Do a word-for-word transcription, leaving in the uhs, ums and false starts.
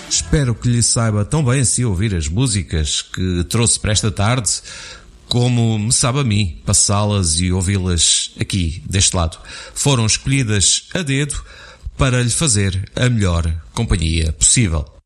Espero que lhe saiba tão bem assim ouvir as músicas que trouxe para esta tarde, como me sabe a mim passá-las e ouvi-las aqui, deste lado. Foram escolhidas a dedo para lhe fazer a melhor companhia possível.